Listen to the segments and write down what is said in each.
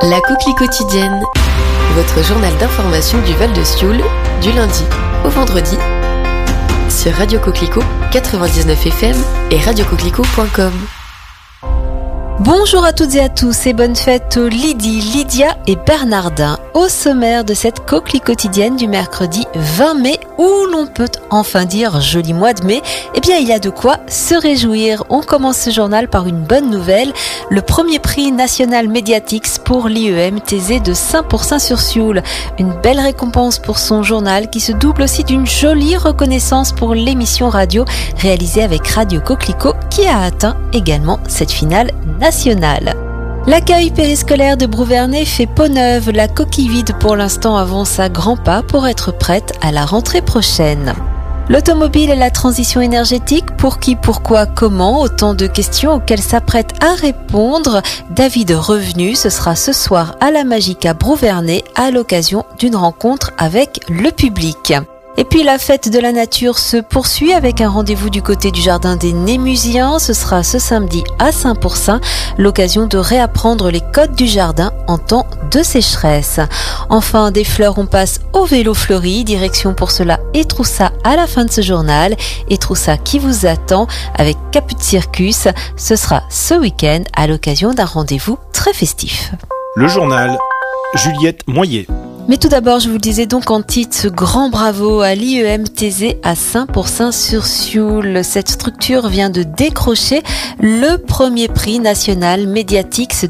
La Coquelie quotidienne, votre journal d'information du Val-de-Sioule, du lundi au vendredi, sur Radio Coquelicot 99 FM et radiocoquelicot.com. Bonjour à toutes et à tous et bonne fête aux Lydie, Lydia et Bernardin. Au sommaire de cette Coquelie quotidienne du mercredi 20 mai où l'on peut enfin dire joli mois de mai, eh bien il y a de quoi se réjouir. On commence ce journal par une bonne nouvelle, le premier prix national Mediatix pour l'IEM Thésée de Saint-Pourçain-sur-Sioule. Une belle récompense pour son journal qui se double aussi d'une jolie reconnaissance pour l'émission radio réalisée avec Radio Coquelicot qui a atteint également cette finale nationale. L'accueil périscolaire de Brouvernay fait peau neuve. La coquille vide pour l'instant avance à grands pas pour être prête à la rentrée prochaine. L'automobile et la transition énergétique, pour qui, pourquoi, comment, autant de questions auxquelles s'apprête à répondre David Revenu. Ce sera ce soir à la Magique à Brouvernay à l'occasion d'une rencontre avec le public. Et puis la fête de la nature se poursuit avec un rendez-vous du côté du jardin des Némusiens. Ce sera ce samedi à Saint-Pourçain, l'occasion de réapprendre les codes du jardin en temps de sécheresse. Enfin, des fleurs, on passe au vélo fleuri. Direction pour cela Étroussat à la fin de ce journal. Étroussat qui vous attend avec Caput Circus. Ce sera ce week-end à l'occasion d'un rendez-vous très festif. Le journal, Juliette Moyer. Mais tout d'abord, je vous le disais donc en titre, ce grand bravo à l'IEM Thésée à Saint-Pourçain-sur-Sioule. Cette structure vient de décrocher le premier prix national Mediatix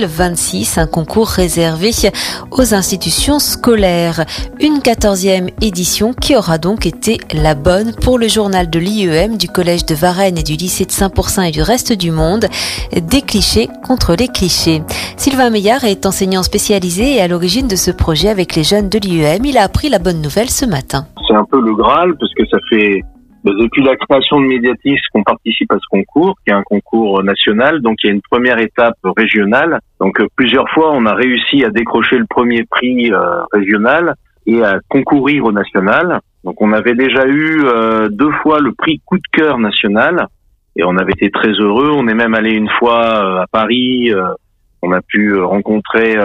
2026, un concours réservé aux institutions scolaires. Une 14e édition qui aura donc été la bonne pour le journal de l'IEM, du collège de Varennes et du lycée de Saint-Pourçain et du reste du monde. Des clichés contre les clichés. Sylvain Meillard est enseignant spécialisé et à l'origine de ce projet avec les jeunes de l'IEM. Il a appris la bonne nouvelle ce matin. C'est un peu le Graal parce que ça fait depuis la création de Mediatix qu'on participe à ce concours, qui est un concours national. Donc il y a une première étape régionale. Donc plusieurs fois on a réussi à décrocher le premier prix régional et à concourir au national. Donc on avait déjà eu 2 fois le prix coup de cœur national et on avait été très heureux. On est même allé une fois à Paris. On a pu rencontrer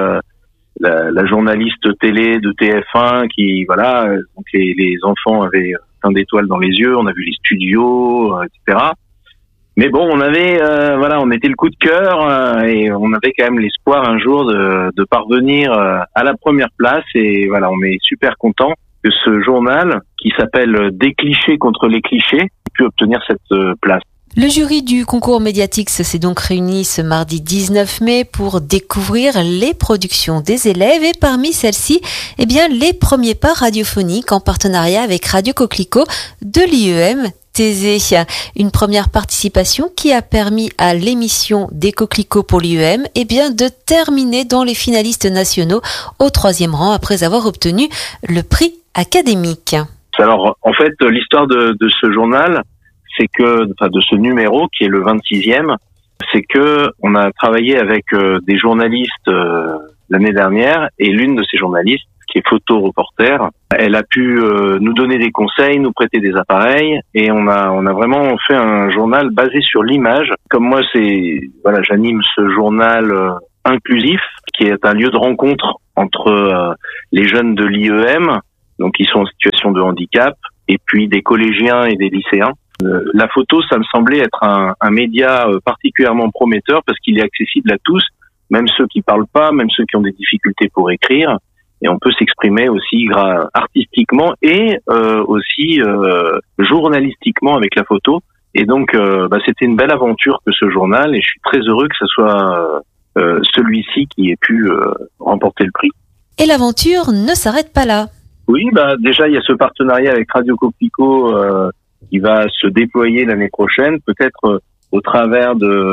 la journaliste télé de TF1 qui, voilà, donc les enfants avaient plein d'étoiles dans les yeux, on a vu les studios, etc. Mais bon, on avait, on était le coup de cœur et on avait quand même l'espoir un jour de parvenir à la première place et voilà, on est super content que ce journal qui s'appelle Des clichés contre les clichés ait pu obtenir cette place. Le jury du concours Mediatix s'est donc réuni ce mardi 19 mai pour découvrir les productions des élèves et parmi celles-ci, eh bien, les premiers pas radiophoniques en partenariat avec Radio Coquelicot de l'IEM Thésée. Une première participation qui a permis à l'émission des Coquelicots pour l'IEM, eh bien, de terminer dans les finalistes nationaux au 3e rang après avoir obtenu le prix académique. Alors, en fait, l'histoire de ce journal, c'est que, de ce numéro qui est le 26e, c'est que on a travaillé avec des journalistes l'année dernière et l'une de ces journalistes, qui est photo-reporter, elle a pu nous donner des conseils, nous prêter des appareils et on a vraiment fait un journal basé sur l'image. Comme moi, j'anime ce journal inclusif qui est un lieu de rencontre entre les jeunes de l'IEM, donc qui sont en situation de handicap, et puis des collégiens et des lycéens. La photo, ça me semblait être un média particulièrement prometteur parce qu'il est accessible à tous, même ceux qui parlent pas, même ceux qui ont des difficultés pour écrire. Et on peut s'exprimer aussi artistiquement et aussi journalistiquement avec la photo. Et donc, c'était une belle aventure que ce journal et je suis très heureux que ce soit celui-ci qui ait pu remporter le prix. Et l'aventure ne s'arrête pas là. Oui, déjà il y a ce partenariat avec Radio Coquelicot qui va se déployer l'année prochaine, peut-être au travers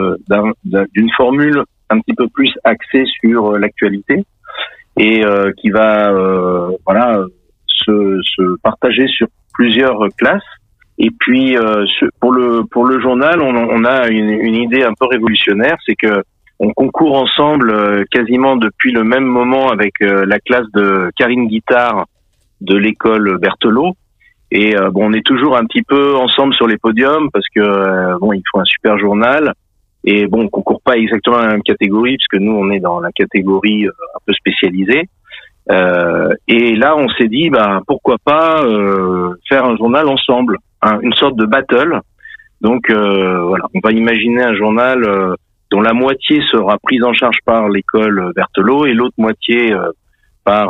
d'une formule un petit peu plus axée sur l'actualité et qui va se partager sur plusieurs classes. Et puis pour le journal, on a une idée un peu révolutionnaire, c'est que on concourt ensemble quasiment depuis le même moment avec la classe de Karine Guittard de l'école Berthelot. Et on est toujours un petit peu ensemble sur les podiums parce que il faut un super journal Et bon, on concourt pas exactement à la même catégorie, puisque nous, on est dans la catégorie un peu spécialisée. Et là, on s'est dit, pourquoi pas faire un journal ensemble, une sorte de battle. Donc voilà, on va imaginer un journal dont la moitié sera prise en charge par l'école Berthelot et l'autre moitié par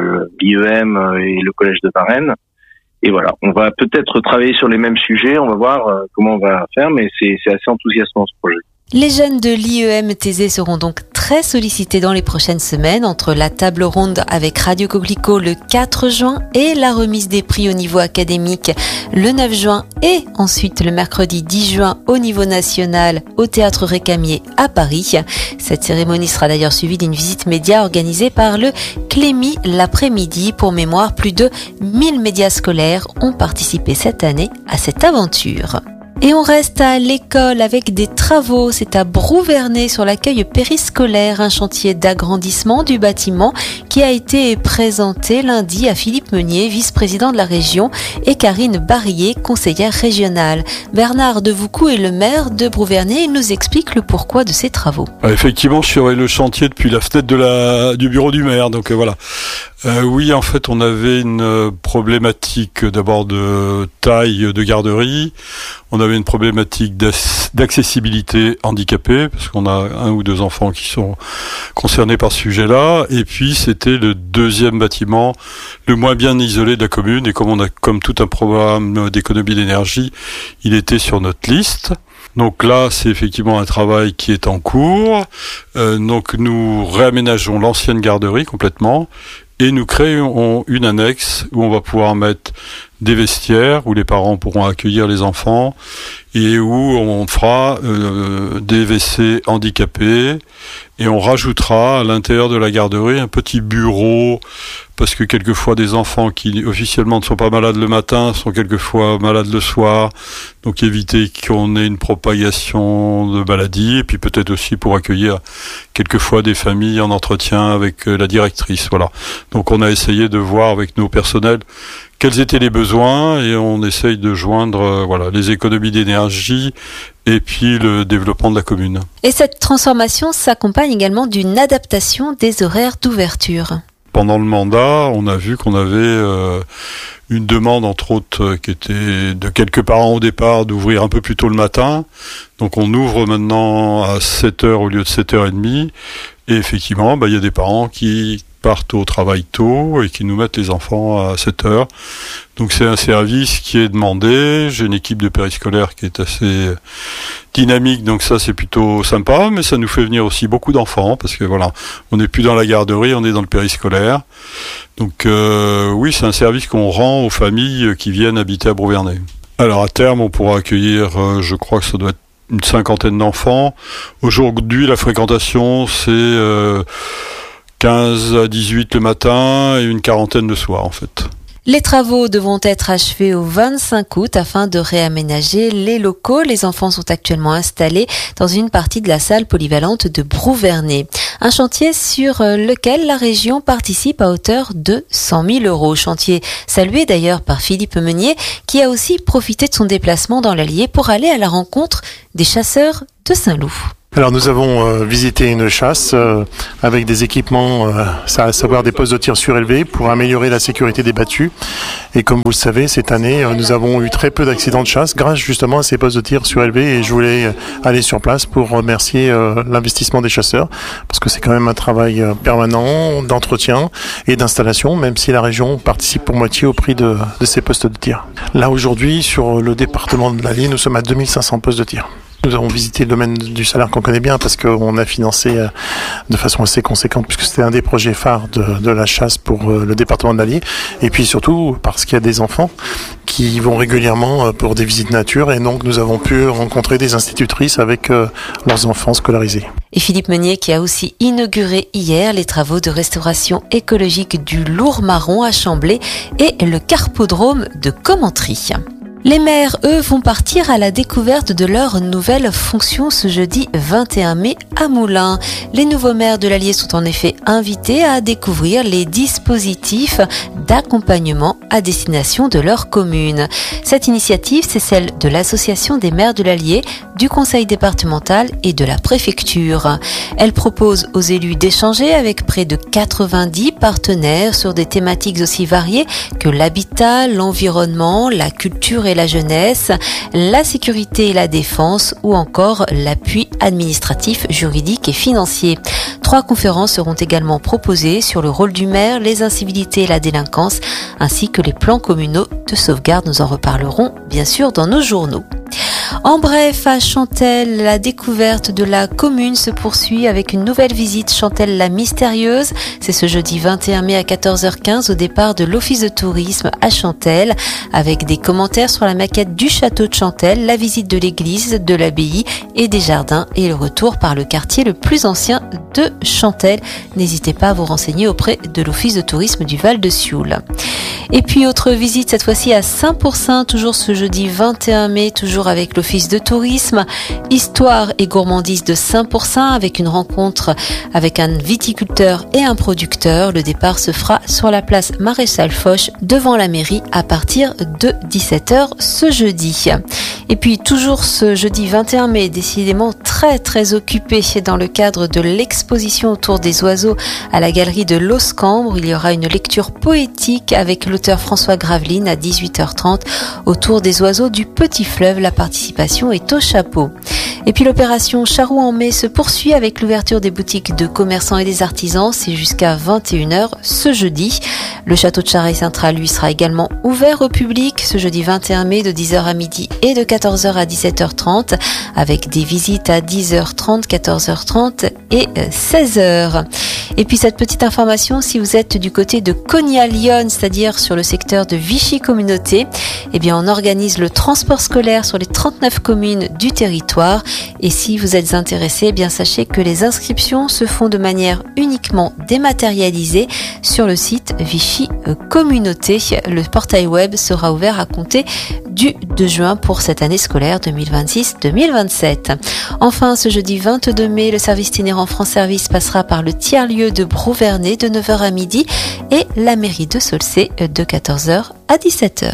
l'IEM et le collège de Varennes. Et voilà, on va peut-être travailler sur les mêmes sujets, on va voir comment on va faire, mais c'est assez enthousiasmant ce projet. Les jeunes de l'IEM Thésée seront donc très sollicités dans les prochaines semaines entre la table ronde avec Radio Coquelicot le 4 juin et la remise des prix au niveau académique le 9 juin et ensuite le mercredi 10 juin au niveau national au Théâtre Récamier à Paris. Cette cérémonie sera d'ailleurs suivie d'une visite média organisée par le Clémy l'après-midi. Pour mémoire, plus de 1000 médias scolaires ont participé cette année à cette aventure. Et on reste à l'école avec des travaux. C'est à Brouvernay sur l'accueil périscolaire, un chantier d'agrandissement du bâtiment qui a été présenté lundi à Philippe Meunier, vice-président de la région, et Karine Barillet, conseillère régionale. Bernard Devoucou est le maire de Brouvernay. Il nous explique le pourquoi de ces travaux. Effectivement, je surveille le chantier depuis la fenêtre du bureau du maire. Donc voilà. Oui, en fait, on avait une problématique d'abord de taille de garderie. On avait une problématique d'accessibilité handicapée, parce qu'on a 1 ou 2 enfants qui sont concernés par ce sujet-là. Et puis, c'était le deuxième bâtiment le moins bien isolé de la commune. Et comme tout un programme d'économie d'énergie, il était sur notre liste. Donc là, c'est effectivement un travail qui est en cours. Donc nous réaménageons l'ancienne garderie complètement et nous créons une annexe où on va pouvoir mettre des vestiaires, où les parents pourront accueillir les enfants et où on fera des WC handicapés et on rajoutera à l'intérieur de la garderie un petit bureau parce que quelquefois des enfants qui officiellement ne sont pas malades le matin sont quelquefois malades le soir, donc éviter qu'on ait une propagation de maladies et puis peut-être aussi pour accueillir quelquefois des familles en entretien avec la directrice. Voilà. Donc on a essayé de voir avec nos personnels quels étaient les besoins et on essaye de joindre les économies d'énergie et puis le développement de la commune. Et cette transformation s'accompagne également d'une adaptation des horaires d'ouverture. Pendant le mandat, on a vu qu'on avait une demande, entre autres, qui était de quelques parents au départ, d'ouvrir un peu plus tôt le matin. Donc on ouvre maintenant à 7h au lieu de 7h30. Et effectivement, il y a des parents qui partent au travail tôt et qui nous mettent les enfants à 7h. Donc c'est un service qui est demandé. J'ai une équipe de périscolaire qui est assez dynamique, donc ça c'est plutôt sympa, mais ça nous fait venir aussi beaucoup d'enfants parce que on n'est plus dans la garderie, on est dans le périscolaire. Donc oui, c'est un service qu'on rend aux familles qui viennent habiter à Brouvernay. Alors à terme, on pourra accueillir, je crois que ça doit être une 50aine d'enfants. Aujourd'hui, la fréquentation c'est 15 à 18 le matin et une 40aine le soir en fait. Les travaux devront être achevés au 25 août afin de réaménager les locaux. Les enfants sont actuellement installés dans une partie de la salle polyvalente de Brouvernay. Un chantier sur lequel la région participe à hauteur de 100 000 €. Chantier salué d'ailleurs par Philippe Meunier qui a aussi profité de son déplacement dans l'Allier pour aller à la rencontre des chasseurs de Saint-Loup. Alors nous avons visité une chasse avec des équipements, à savoir des postes de tir surélevés pour améliorer la sécurité des battus. Et comme vous le savez, cette année, nous avons eu très peu d'accidents de chasse grâce justement à ces postes de tir surélevés. Et je voulais aller sur place pour remercier l'investissement des chasseurs parce que c'est quand même un travail permanent d'entretien et d'installation, même si la région participe pour moitié au prix de ces postes de tir. Là aujourd'hui, sur le département de l'Allier, nous sommes à 2500 postes de tir. Nous avons visité le domaine du salaire qu'on connaît bien parce qu'on a financé de façon assez conséquente puisque c'était un des projets phares de la chasse pour le département de l'Allier. Et puis surtout parce qu'il y a des enfants qui vont régulièrement pour des visites nature et donc nous avons pu rencontrer des institutrices avec leurs enfants scolarisés. Et Philippe Meunier qui a aussi inauguré hier les travaux de restauration écologique du Lourd Marron à Chamblay et le carpodrome de Commentry. Les maires, eux, vont partir à la découverte de leur nouvelle fonction ce jeudi 21 mai à Moulins. Les nouveaux maires de l'Allier sont en effet invités à découvrir les dispositifs d'accompagnement à destination de leur commune. Cette initiative, c'est celle de l'Association des maires de l'Allier, du Conseil départemental et de la préfecture. Elle propose aux élus d'échanger avec près de 90 partenaires sur des thématiques aussi variées que l'habitat, l'environnement, la culture et la jeunesse, la sécurité et la défense ou encore l'appui administratif, juridique et financier. 3 conférences seront également proposées sur le rôle du maire, les incivilités et la délinquance, ainsi que les plans communaux de sauvegarde. Nous en reparlerons bien sûr dans nos journaux. En bref, à Chantelle, la découverte de la commune se poursuit avec une nouvelle visite Chantelle la mystérieuse. C'est ce jeudi 21 mai à 14h15 au départ de l'Office de tourisme à Chantelle, avec des commentaires sur la maquette du château de Chantelle, la visite de l'église, de l'abbaye et des jardins et le retour par le quartier le plus ancien de Chantelle. N'hésitez pas à vous renseigner auprès de l'Office de tourisme du Val de Sioule. Et puis autre visite cette fois-ci à Saint-Pourçain, toujours ce jeudi 21 mai, toujours avec l'Office de tourisme. Histoire et gourmandise de Saint-Pourçain avec une rencontre avec un viticulteur et un producteur. Le départ se fera sur la place Maréchal Foch devant la mairie à partir de 17h ce jeudi. Et puis toujours ce jeudi 21 mai, décidément très occupé dans le cadre de l'exposition autour des oiseaux à la galerie de Loscambre. Il y aura une lecture poétique avec l'auteur François Graveline à 18h30 autour des oiseaux du Petit Fleuve. La participation est au chapeau. Et puis l'opération Charroux en mai se poursuit avec l'ouverture des boutiques de commerçants et des artisans. C'est jusqu'à 21h ce jeudi. Le château de Charey-Saint-Trat, lui, sera également ouvert au public ce jeudi 21 mai de 10h à midi et de 14h à 17h30 avec des visites à 10h30, 14h30 et 16h. Et puis cette petite information, si vous êtes du côté de Cognac-Lyon, c'est-à-dire sur le secteur de Vichy-Communauté, eh bien on organise le transport scolaire sur les 39 communes du territoire. Et si vous êtes intéressé, eh bien sachez que les inscriptions se font de manière uniquement dématérialisée sur le site Vichy Communauté. Le portail web sera ouvert à compter du 2 juin pour cette année scolaire 2026-2027. Enfin, ce jeudi 22 mai, le service itinérant France Service passera par le tiers-lieu de Brouvernet de 9h à midi et la mairie de Saulcé de 14h à 17h.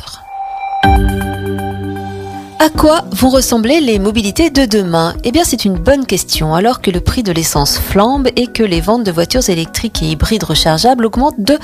À quoi vont ressembler les mobilités de demain ? Eh bien, c'est une bonne question. Alors que le prix de l'essence flambe et que les ventes de voitures électriques et hybrides rechargeables augmentent de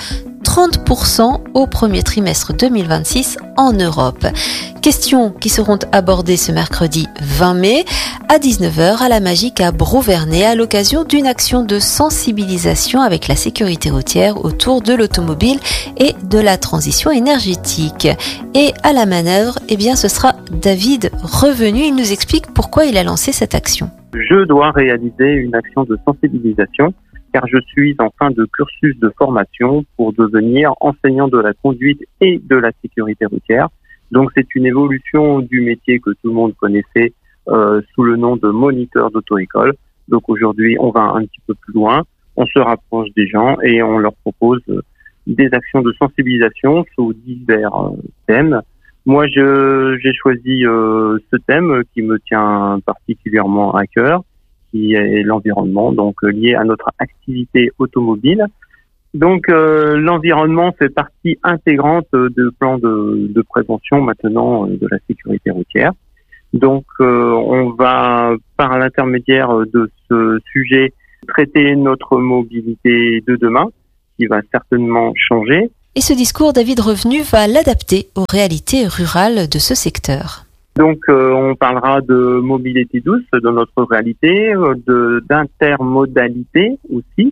30% au premier trimestre 2026 en Europe. Questions qui seront abordées ce mercredi 20 mai à 19h à la Magique à Brouvernet à l'occasion d'une action de sensibilisation avec la sécurité routière autour de l'automobile et de la transition énergétique. Et à la manœuvre, eh bien, ce sera David Revenu. Il nous explique pourquoi il a lancé cette action. Je dois réaliser une action de sensibilisation car je suis en fin de cursus de formation pour devenir enseignant de la conduite et de la sécurité routière. Donc c'est une évolution du métier que tout le monde connaissait sous le nom de moniteur d'auto-école. Donc aujourd'hui, on va un petit peu plus loin, on se rapproche des gens et on leur propose des actions de sensibilisation sous divers thèmes. Moi, j'ai choisi ce thème qui me tient particulièrement à cœur, qui est l'environnement, donc lié à notre activité automobile. Donc l'environnement fait partie intégrante de plans de prévention maintenant de la sécurité routière. Donc on va par l'intermédiaire de ce sujet traiter notre mobilité de demain, qui va certainement changer. Et ce discours, David Revenu va l'adapter aux réalités rurales de ce secteur. Donc on parlera de mobilité douce dans notre réalité, d'intermodalité aussi.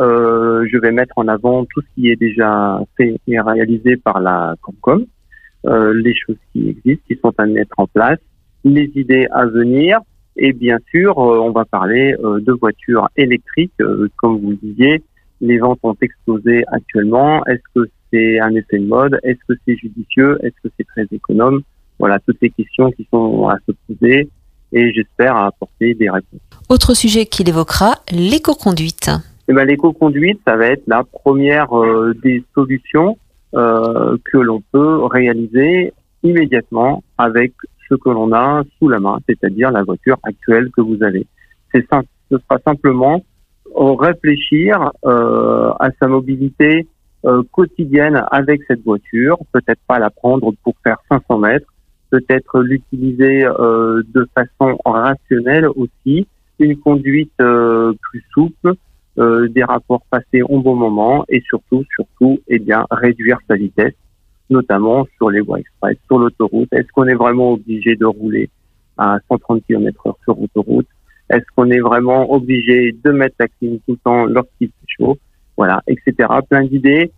Je vais mettre en avant tout ce qui est déjà fait et réalisé par la Comcom, les choses qui existent, qui sont à mettre en place, les idées à venir, et bien sûr, on va parler de voitures électriques. Comme vous le disiez, les ventes ont explosé actuellement. Est-ce que c'est un effet de mode ? Est-ce que c'est judicieux ? Est-ce que c'est très économe ? Voilà, toutes ces questions qui sont à se poser et j'espère apporter des réponses. Autre sujet qu'il évoquera, l'éco-conduite. L'éco-conduite, ça va être la première des solutions que l'on peut réaliser immédiatement avec ce que l'on a sous la main, c'est-à-dire la voiture actuelle que vous avez. Ce sera simplement réfléchir à sa mobilité quotidienne avec cette voiture, peut-être pas la prendre pour faire 500 mètres, peut-être l'utiliser de façon rationnelle aussi, une conduite plus souple, des rapports passés au bon moment et surtout, réduire sa vitesse, notamment sur les voies express, sur l'autoroute. Est-ce qu'on est vraiment obligé de rouler à 130 km/h sur autoroute? Est-ce qu'on est vraiment obligé de mettre la clim tout le temps lorsqu'il fait chaud? Voilà, etc. Plein d'idées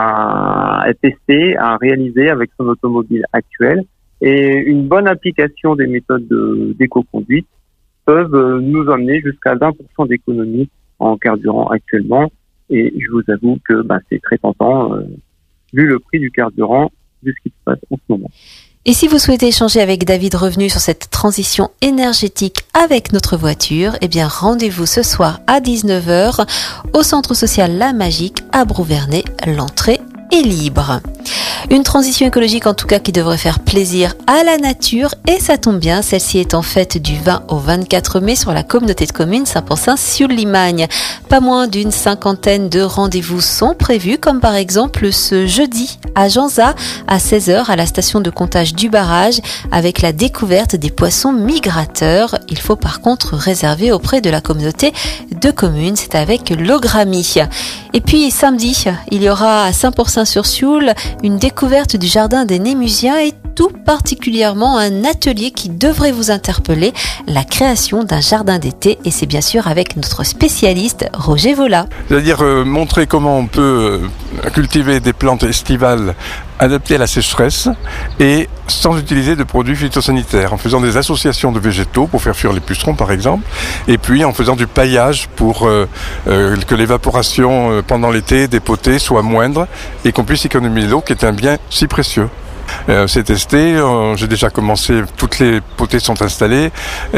à tester, à réaliser avec son automobile actuelle. Et une bonne application des méthodes d'éco-conduite peuvent nous emmener jusqu'à 20% d'économie en carburant actuellement. Et je vous avoue que c'est très tentant, vu le prix du carburant, vu ce qui se passe en ce moment. Et si vous souhaitez échanger avec David Revenu sur cette transition énergétique avec notre voiture, rendez-vous ce soir à 19h au Centre social La Magique à Brouvernay. L'entrée est libre. Une transition écologique en tout cas qui devrait faire plaisir à la nature et ça tombe bien, celle-ci est en fête du 20 au 24 mai sur la communauté de communes Saint-Pourçain-Sioule-Limagne. Pas moins d'une 50aine de rendez-vous sont prévus comme par exemple ce jeudi à Janzat à 16h à la station de comptage du barrage avec la découverte des poissons migrateurs. Il faut par contre réserver auprès de la communauté de communes, c'est avec l'Ogrami. Et puis samedi, il y aura à Saint-Pourçain-sur-Sioule une découverte du jardin des Némusiens et tout particulièrement un atelier qui devrait vous interpeller, la création d'un jardin d'été et c'est bien sûr avec notre spécialiste Roger Vola. C'est-à-dire montrer comment on peut cultiver des plantes estivales adaptées à la sécheresse et sans utiliser de produits phytosanitaires, en faisant des associations de végétaux pour faire fuir les pucerons par exemple, et puis en faisant du paillage pour que l'évaporation pendant l'été des potées soit moindre et qu'on puisse économiser l'eau qui est un bien si précieux. C'est testé, j'ai déjà commencé, toutes les potées sont installées,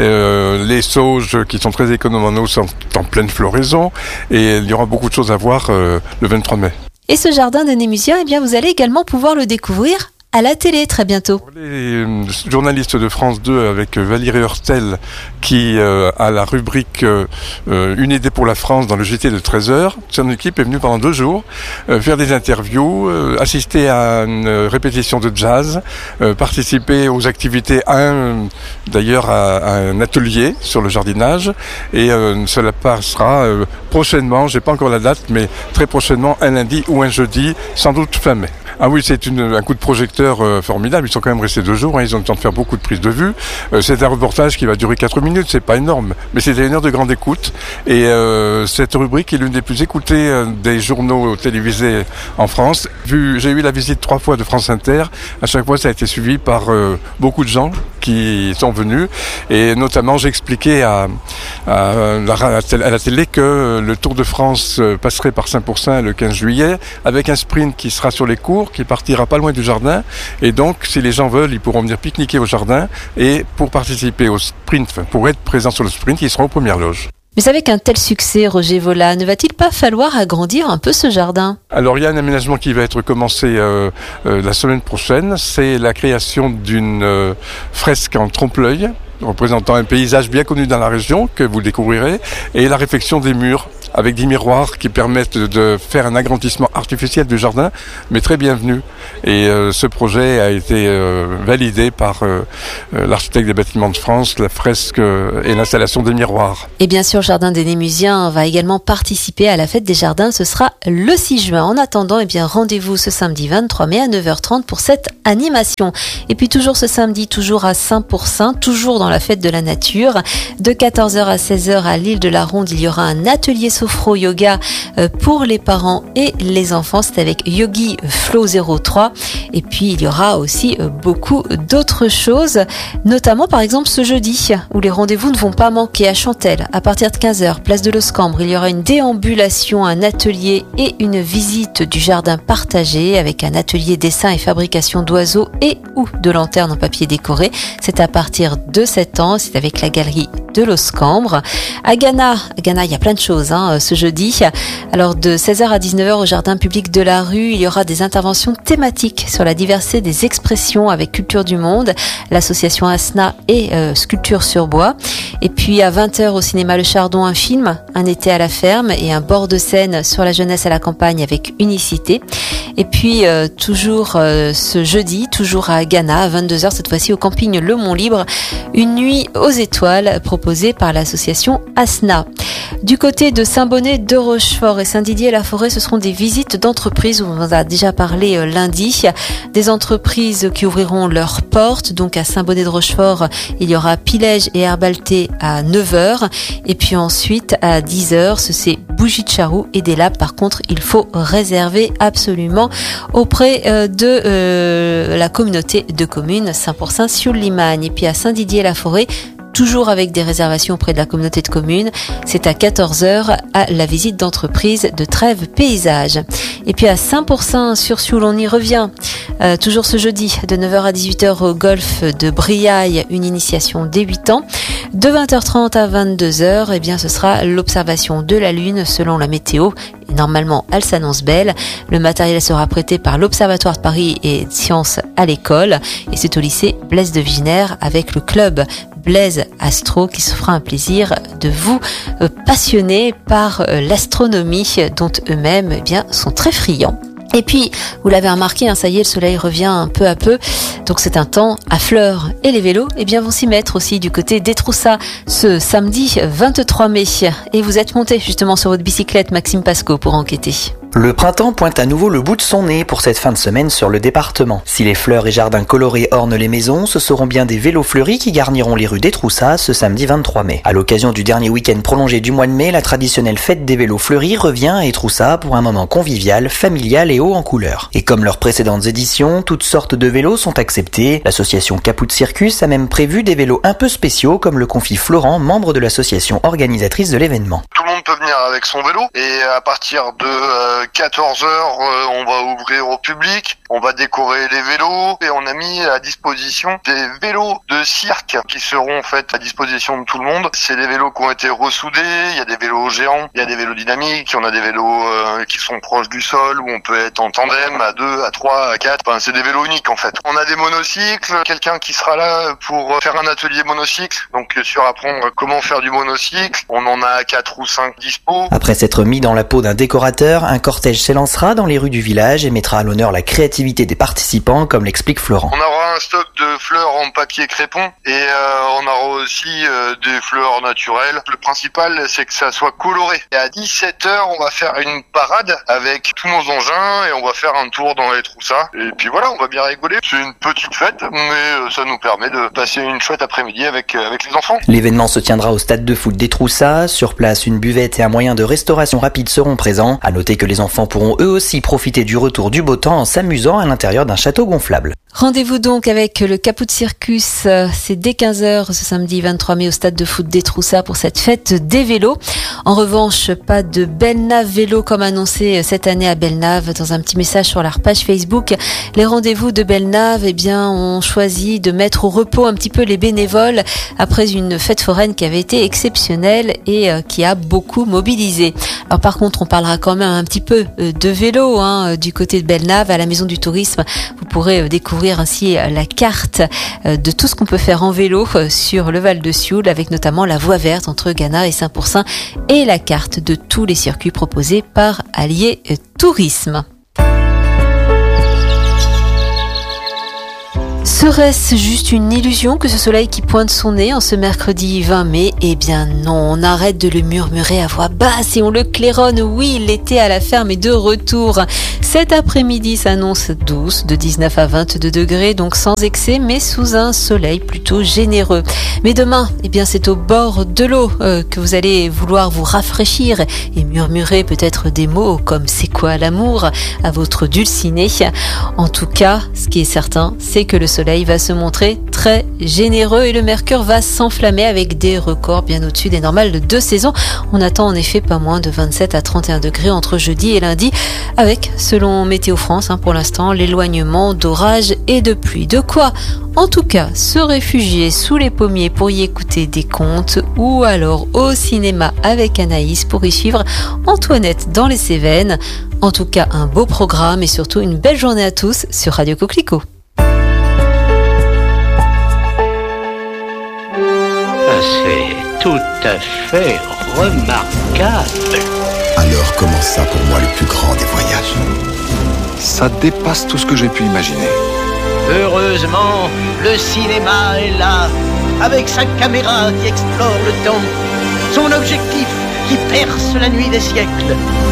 les sauges qui sont très économes en eau sont en pleine floraison et il y aura beaucoup de choses à voir le 23 mai. Et ce jardin des Némusiens, vous allez également pouvoir le découvrir à la télé très bientôt. Les journalistes de France 2 avec Valérie Hurtel qui a la rubrique Une idée pour la France dans le JT de 13h. Son équipe est venue pendant 2 jours faire des interviews, assister à une répétition de jazz, participer aux activités, d'ailleurs à un atelier sur le jardinage et cela passera prochainement, j'ai pas encore la date, mais très prochainement un lundi ou un jeudi, sans doute fin mai. Ah oui, c'est un coup de projecteur formidable. Ils sont quand même restés 2 jours. Ils ont le temps de faire beaucoup de prises de vue. C'est un reportage qui va durer 4 minutes. C'est pas énorme, mais c'était 1 heure de grande écoute. Et cette rubrique est l'une des plus écoutées des journaux télévisés en France. J'ai eu la visite 3 fois de France Inter. À chaque fois, ça a été suivi par beaucoup de gens qui sont venus. Et notamment, j'expliquais à la télé que le Tour de France passerait par Saint-Pourçain le 15 juillet avec un sprint qui sera sur les cours, qui partira pas loin du jardin. Et donc, si les gens veulent, ils pourront venir pique-niquer au jardin. Et pour participer au sprint, pour être présents sur le sprint, ils seront aux premières loges. Mais avec un tel succès, Roger Vola, ne va-t-il pas falloir agrandir un peu ce jardin ? Alors, il y a un aménagement qui va être commencé la semaine prochaine. C'est la création d'une fresque en trompe-l'œil, représentant un paysage bien connu dans la région, que vous découvrirez, et la réfection des murs, avec des miroirs qui permettent de faire un agrandissement artificiel du jardin, mais très bienvenu. Et ce projet a été validé par l'architecte des bâtiments de France, la fresque et l'installation des miroirs. Et bien sûr, le Jardin des Némusiens va également participer à la fête des jardins. Ce sera le 6 juin. En attendant, rendez-vous ce samedi 23 mai à 9h30 pour cette animation. Et puis toujours ce samedi, toujours à Saint-Pourçain, toujours dans la fête de la nature. De 14h à 16h à l'île de la Ronde, il y aura un atelier sophro-yoga pour les parents et les enfants. C'est avec Yogi Flow 03. Et puis, il y aura aussi beaucoup d'autres choses, notamment par exemple ce jeudi, où les rendez-vous ne vont pas manquer à Chantelle. À partir de 15h, place de l'Oscambre, il y aura une déambulation, un atelier et une visite du jardin partagé avec un atelier dessin et fabrication d'oiseaux et ou de lanternes en papier décoré. C'est à partir de 7 ans, c'est avec la galerie de Loscambre. À Ghana, il y a plein de choses ce jeudi. Alors de 16h à 19h au jardin public de la rue, il y aura des interventions thématiques sur la diversité des expressions avec Culture du Monde, l'association ASNA et Sculpture sur bois. Et puis à 20h au cinéma Le Chardon, un film, Un été à la ferme et un bord de scène sur la jeunesse à la campagne avec Unicité. Et puis toujours ce jeudi, toujours à Ghana, à 22h, cette fois-ci au camping Le Mont Libre, une nuit aux étoiles proposée par l'association ASNA. Du côté de Saint-Bonnet de Rochefort et Saint-Didier-la-Forêt, ce seront des visites d'entreprises, on en a déjà parlé lundi, des entreprises qui ouvriront leurs portes. Donc à Saint-Bonnet de Rochefort, il y aura Pilège et Herbalté à 9h. Et puis ensuite à 10h, c'est Bougie de Charroux et des labs. Par contre, il faut réserver absolument auprès de la communauté de communes 100% Sioule-Limagne. Et puis à Saint-Didier-la-Forêt, toujours avec des réservations auprès de la communauté de communes, c'est à 14h à la visite d'entreprise de Trèves Paysage. Et puis à 100% sur Sioule, on y revient. Toujours ce jeudi, de 9h à 18h au golf de Briaille, une initiation dès 8 ans. De 20h30 à 22h, eh bien, ce sera l'observation de la Lune selon la météo. Et normalement, elle s'annonce belle. Le matériel sera prêté par l'Observatoire de Paris et de Sciences à l'école. Et c'est au lycée Blaise de Vigenère avec le club Blaise Astro qui se fera un plaisir de vous passionner par l'astronomie dont eux-mêmes eh bien, sont très friands. Et puis, vous l'avez remarqué, ça y est, le soleil revient peu à peu. Donc c'est un temps à fleurs. Et les vélos, eh bien, vont s'y mettre aussi du côté d'Étroussat ce samedi 23 mai. Et vous êtes monté justement sur votre bicyclette, Maxime Pasco, pour enquêter. Le printemps pointe à nouveau le bout de son nez pour cette fin de semaine sur le département. Si les fleurs et jardins colorés ornent les maisons, ce seront bien des vélos fleuris qui garniront les rues d'Étroussat ce samedi 23 mai. À l'occasion du dernier week-end prolongé du mois de mai, la traditionnelle fête des vélos fleuris revient à Étroussat pour un moment convivial, familial et haut en couleurs. Et comme leurs précédentes éditions, toutes sortes de vélos sont acceptés. L'association Caput Circus a même prévu des vélos un peu spéciaux, comme le confie Florent, membre de l'association organisatrice de l'événement. Tout le monde peut venir avec son vélo et à partir de 14h, on va ouvrir au public, on va décorer les vélos et on a mis à disposition des vélos de cirque qui seront en fait à disposition de tout le monde. C'est des vélos qui ont été ressoudés, il y a des vélos géants, il y a des vélos dynamiques, on a des vélos qui sont proches du sol où on peut être en tandem à 2, à 3, à 4. Enfin, c'est des vélos uniques en fait. On a des monocycles, quelqu'un qui sera là pour faire un atelier monocycle, donc sur apprendre comment faire du monocycle. On en a 4 ou 5 dispo. Après s'être mis dans la peau d'un décorateur, un cortège s'élancera dans les rues du village et mettra à l'honneur la créativité des participants, comme l'explique Florent. On aura un stock de fleurs en papier crépon et on aura aussi des fleurs naturelles. Le principal, c'est que ça soit coloré. Et à 17h, on va faire une parade avec tous nos engins et on va faire un tour dans les Troussats. Et puis voilà, on va bien rigoler. C'est une petite fête, mais ça nous permet de passer une chouette après-midi avec les enfants. L'événement se tiendra au stade de foot des Troussats. Sur place, une buvette et un moyen de restauration rapide seront présents. À noter que les enfants pourront eux aussi profiter du retour du beau temps en s'amusant à l'intérieur d'un château gonflable. Rendez-vous donc avec le Caput Circus, c'est dès 15h ce samedi 23 mai au stade de foot des Troussats pour cette fête des vélos. En revanche, pas de Belnave vélo comme annoncé cette année à Belnave. Dans un petit message sur leur page Facebook, les rendez-vous de Belnave eh bien, ont choisi de mettre au repos un petit peu les bénévoles après une fête foraine qui avait été exceptionnelle et qui a beaucoup mobilisé. Alors par contre, on parlera quand même un petit peu de vélo du côté de Belnave. À la Maison du Tourisme, vous pourrez découvrir ainsi la carte de tout ce qu'on peut faire en vélo sur le Val de Sioule, avec notamment la voie verte entre Ghana et Saint-Pourçain et la carte de tous les circuits proposés par Allier Tourisme. Serait-ce juste une illusion que ce soleil qui pointe son nez en ce mercredi 20 mai ? Eh bien non, on arrête de le murmurer à voix basse et on le claironne. Oui, l'été à la ferme est de retour. Cet après-midi s'annonce douce, de 19 à 22 degrés, donc sans excès, mais sous un soleil plutôt généreux. Mais demain, eh bien c'est au bord de l'eau que vous allez vouloir vous rafraîchir et murmurer peut-être des mots comme « c'est quoi l'amour ?» à votre dulciné. En tout cas, ce qui est certain, c'est que le soleil soleil va se montrer très généreux et le mercure va s'enflammer avec des records bien au-dessus des normales de 2 saisons. On attend en effet pas moins de 27 à 31 degrés entre jeudi et lundi avec, selon Météo France, pour l'instant, l'éloignement d'orages et de pluie. De quoi, en tout cas, se réfugier sous les pommiers pour y écouter des contes ou alors au cinéma avec Anaïs pour y suivre Antoinette dans les Cévennes. En tout cas, un beau programme et surtout une belle journée à tous sur Radio Coquelicot. C'est tout à fait remarquable. Alors commence ça pour moi le plus grand des voyages. Ça dépasse tout ce que j'ai pu imaginer. Heureusement, le cinéma est là, avec sa caméra qui explore le temps, son objectif qui perce la nuit des siècles.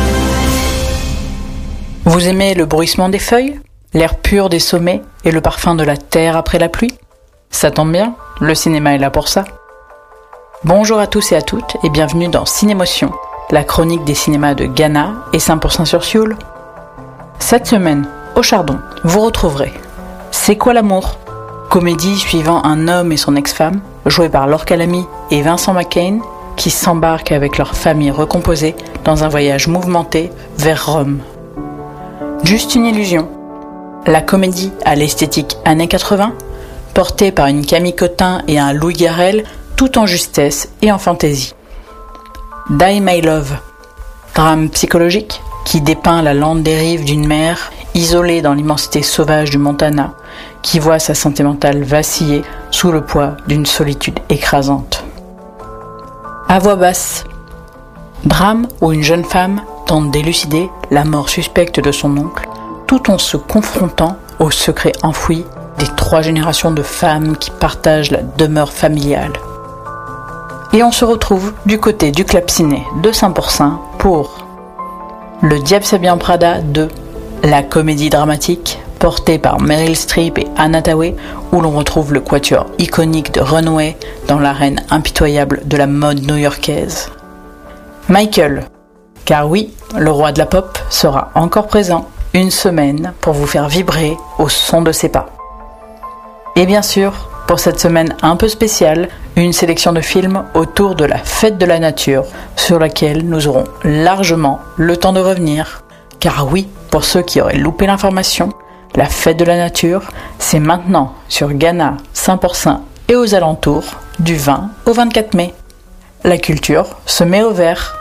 Vous aimez le bruissement des feuilles, l'air pur des sommets et le parfum de la terre après la pluie ? Ça tombe bien, le cinéma est là pour ça. Bonjour à tous et à toutes et bienvenue dans Cinémotion, la chronique des cinémas de Ghana et 100% sur Sioule. Cette semaine, au Chardon, vous retrouverez C'est quoi l'amour ? Comédie suivant un homme et son ex-femme, jouée par Laure Calamy et Vincent McCain, qui s'embarquent avec leur famille recomposée dans un voyage mouvementé vers Rome. Juste une illusion. La comédie à l'esthétique années 80, portée par une Camille Cotin et un Louis Garrel, tout en justesse et en fantaisie. Die My Love, drame psychologique qui dépeint la lente dérive d'une mère isolée dans l'immensité sauvage du Montana, qui voit sa santé mentale vaciller sous le poids d'une solitude écrasante. À voix basse, drame où une jeune femme tente d'élucider la mort suspecte de son oncle, tout en se confrontant aux secrets enfouis des 3 générations de femmes qui partagent la demeure familiale. Et on se retrouve du côté du clap-ciné de 100% pour Le Diable s'habille en Prada 2, la comédie dramatique portée par Meryl Streep et Anna Thaoué, où l'on retrouve le quatuor iconique de Runway dans l'arène impitoyable de la mode new-yorkaise. Michael, car oui, le roi de la pop sera encore présent une semaine pour vous faire vibrer au son de ses pas. Et bien sûr, pour cette semaine un peu spéciale, une sélection de films autour de la fête de la nature, sur laquelle nous aurons largement le temps de revenir. Car oui, pour ceux qui auraient loupé l'information, la fête de la nature, c'est maintenant sur Ghana, Saint-Pourçain et aux alentours, du 20 au 24 mai. La culture se met au vert.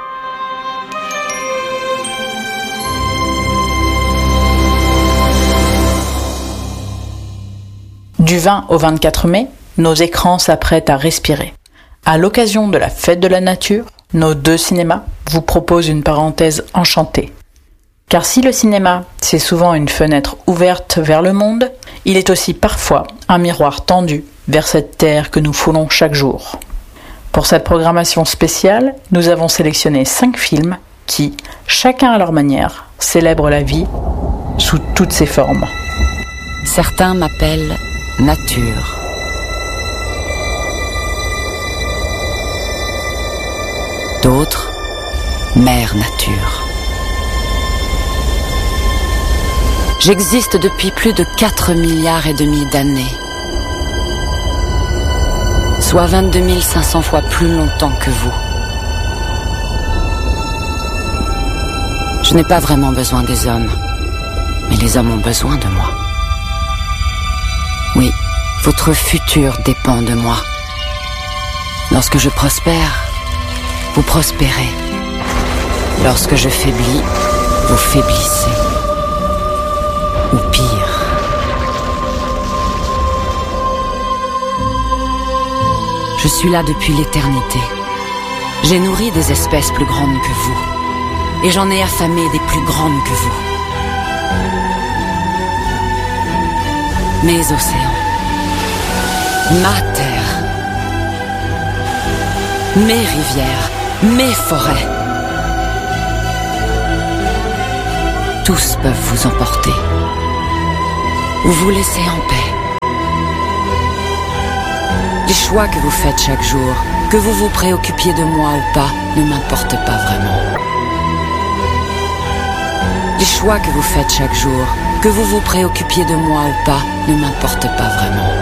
Du 20 au 24 mai, nos écrans s'apprêtent à respirer. À l'occasion de la fête de la nature, nos 2 cinémas vous proposent une parenthèse enchantée. Car si le cinéma, c'est souvent une fenêtre ouverte vers le monde, il est aussi parfois un miroir tendu vers cette terre que nous foulons chaque jour. Pour cette programmation spéciale, nous avons sélectionné 5 films qui, chacun à leur manière, célèbrent la vie sous toutes ses formes. Certains m'appellent nature. D'autres, mère nature. J'existe depuis plus de 4,5 milliards d'années. Soit 22 500 fois plus longtemps que vous. Je n'ai pas vraiment besoin des hommes, mais les hommes ont besoin de moi. Oui, votre futur dépend de moi. Lorsque je prospère, vous prospérez. Lorsque je faiblis, vous faiblissez. Ou pire. Je suis là depuis l'éternité. J'ai nourri des espèces plus grandes que vous. Et j'en ai affamé des plus grandes que vous. Mes océans. Ma terre. Mes rivières. Mes forêts. Tous peuvent vous emporter. Ou vous laisser en paix. Les choix que vous faites chaque jour, que vous vous préoccupiez de moi ou pas, ne m'importent pas vraiment. Les choix que vous faites chaque jour, Que vous vous préoccupiez de moi ou pas ne m'importe pas vraiment.